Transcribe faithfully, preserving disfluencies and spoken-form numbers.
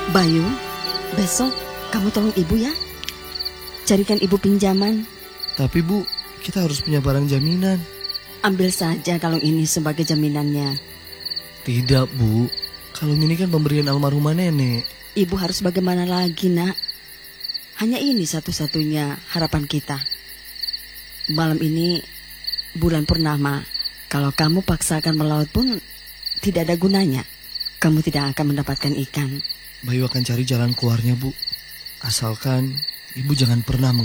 Bayu, besok kamu tolong ibu ya. Carikan ibu pinjaman. Tapi Bu, kita harus punya barang jaminan. Ambil saja kalung ini sebagai jaminannya. Tidak Bu, kalung ini kan pemberian almarhumah nenek. Ibu harus bagaimana lagi nak? Hanya ini satu-satunya harapan kita. Malam ini bulan purnama. Kalau kamu paksakan melaut pun tidak ada gunanya. Kamu tidak akan mendapatkan ikan. Bayu akan cari jalan keluarnya Bu. Asalkan ibu jangan pernah